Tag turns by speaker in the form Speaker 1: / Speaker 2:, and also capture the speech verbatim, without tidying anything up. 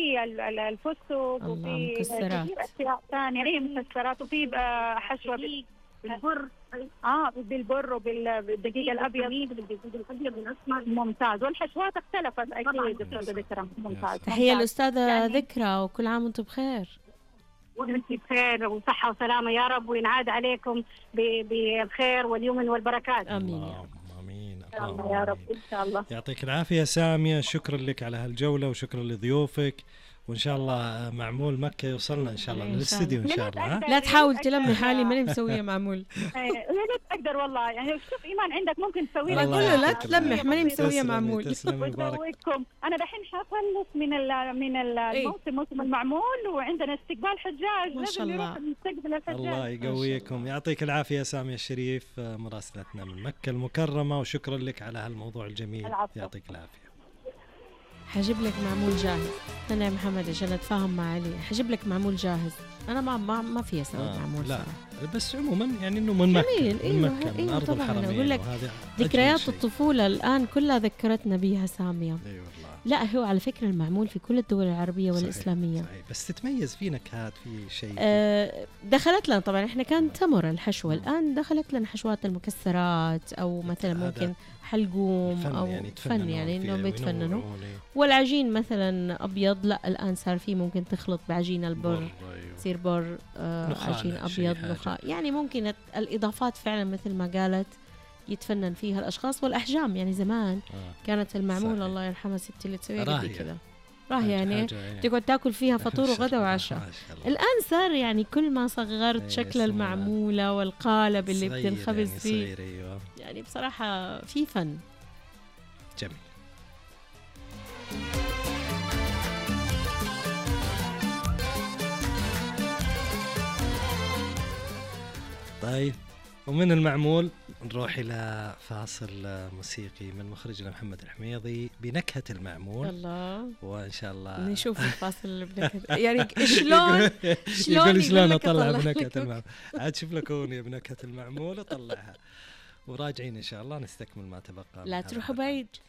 Speaker 1: في ال- ال- الفستق،
Speaker 2: الله،
Speaker 1: وفي
Speaker 2: مكسرات.
Speaker 1: كثير اشياء ثانيه، هي مكسرات، وفي آه، حشوه بال- بالبر. اه بالبر وبالدقيق الابيض ممتاز. والحشوات اختلفت اكيد استاذه ذكرى. ممتاز.
Speaker 2: تحية
Speaker 1: ممتاز.
Speaker 2: الأستاذة
Speaker 1: يعني
Speaker 2: ذكرى، وكل عام وانتم بخير.
Speaker 1: وانتم بخير وصحه وسلامه يا رب، وينعاد عليكم ب- بالخير واليمن والبركات.
Speaker 2: آمين يا
Speaker 3: اللهم
Speaker 2: رب.
Speaker 3: امين.
Speaker 1: إن شاء الله
Speaker 3: اللهم
Speaker 1: يا رب
Speaker 3: آمين.
Speaker 1: ان شاء الله.
Speaker 3: يعطيك العافيه ساميه، شكرا لك على هالجوله وشكرا لضيوفك، وان شاء الله معمول مكه يوصلنا ان شاء الله
Speaker 2: إن شاء
Speaker 3: للاستديو ان
Speaker 1: الله.
Speaker 3: شاء الله. ها؟
Speaker 2: لا تحاول تلمي حالي، ماني مسوية معمول.
Speaker 1: يا ريت اقدر والله. يعني شوف ايمان عندك ممكن تسوي لك.
Speaker 2: الله
Speaker 3: الله
Speaker 2: له لا
Speaker 3: يعطيك
Speaker 2: تلمح،
Speaker 3: العافية.
Speaker 2: ماني مسوية
Speaker 3: تسلمي-
Speaker 2: معمول.
Speaker 3: تسلمي بارك.
Speaker 1: وزوجكم. انا دحين حخلص من ال من ال- الموسم موسم المعمول، وعندنا استقبال حجاج.
Speaker 2: ما شاء
Speaker 1: لازم
Speaker 2: الله.
Speaker 1: نروح نستقبل الحجاج.
Speaker 3: الله يقويكم. يعطيك العافيه ساميه الشريف، مراسلتنا من مكه المكرمه، وشكرا لك على هالموضوع الجميل.
Speaker 1: العفو.
Speaker 3: يعطيك العافيه.
Speaker 2: حجيب لك معمول جاهز. أنا يا محمد عشان أتفاهم مع علي، حجيب لك معمول جاهز. أنا ما ما ما في أسوي
Speaker 3: آه
Speaker 2: معمول
Speaker 3: لا
Speaker 2: صراحة.
Speaker 3: بس عموما يعني انه من مكه
Speaker 2: جميل.
Speaker 3: من
Speaker 2: أيوة،
Speaker 3: مكه من
Speaker 2: أيوة
Speaker 3: ارض
Speaker 2: طبعاً.
Speaker 3: الحرمين.
Speaker 2: أقول لك
Speaker 3: وهذا أجمل
Speaker 2: ذكريات
Speaker 3: شيء.
Speaker 2: الطفولة الآن كلها ذكرتنا بيها سامية.
Speaker 3: اي أيوة والله.
Speaker 2: لا هو على فكرة المعمول في كل الدول العربية
Speaker 3: صحيح،
Speaker 2: والإسلامية.
Speaker 3: صحيح. بس تتميز في نكهات، في شيء.
Speaker 2: آه دخلت لنا طبعا، احنا كان تمر الحشوة، الآن دخلت لنا حشوات المكسرات، أو مثلا
Speaker 3: هذا
Speaker 2: ممكن حلقوم
Speaker 3: فن
Speaker 2: أو
Speaker 3: يعني
Speaker 2: فن، يعني
Speaker 3: يتفننون
Speaker 2: إنهم
Speaker 3: فيه
Speaker 2: يتفننوا.
Speaker 3: وينوعون.
Speaker 2: والعجين مثلا أبيض، لا الآن صار في ممكن تخلط بعجين البر،
Speaker 3: بر، أيوة.
Speaker 2: تصير بر آه
Speaker 3: نخالة،
Speaker 2: عجين
Speaker 3: شيء
Speaker 2: أبيض
Speaker 3: حاجة.
Speaker 2: نخاء. يعني ممكن الت- الإضافات فعلا مثل ما قالت يتفنن فيها الأشخاص. والأحجام يعني زمان
Speaker 3: آه.
Speaker 2: كانت المعمول
Speaker 3: صحيح.
Speaker 2: الله يرحمها ستي اللي تسويها قد
Speaker 3: راهية.
Speaker 2: كذا، راهي يعني
Speaker 3: حاجة يعني.
Speaker 2: تقعد تاكل فيها فطور
Speaker 3: ما شاء
Speaker 2: وغدا
Speaker 3: الله،
Speaker 2: وعشاء.
Speaker 3: ما شاء الله.
Speaker 2: الآن صار يعني كل ما صغرت
Speaker 3: إيه،
Speaker 2: شكل
Speaker 3: اسمه
Speaker 2: المعمولة والقالب اللي
Speaker 3: صغير
Speaker 2: بتنخبز
Speaker 3: يعني
Speaker 2: فيه،
Speaker 3: صغير. ايوه
Speaker 2: يعني بصراحة في فن.
Speaker 3: جميل. طيب، ومن المعمول نروح إلى فاصل موسيقي من مخرجنا محمد الحميضي بنكهة المعمول.
Speaker 2: الله،
Speaker 3: وإن شاء الله
Speaker 2: نشوف الفاصل اللي بنكهة يعني شلون شلون
Speaker 3: يقول شلون
Speaker 2: لك
Speaker 3: أطلع
Speaker 2: أطلع
Speaker 3: بنكهة
Speaker 2: لك.
Speaker 3: المعمول. عاد شوف لك أغنية بنكهة المعمول أطلعها، وراجعين إن شاء الله نستكمل ما تبقى.
Speaker 2: لا
Speaker 3: من هذا
Speaker 2: تروحوا
Speaker 3: اللقاء.
Speaker 2: بعيد.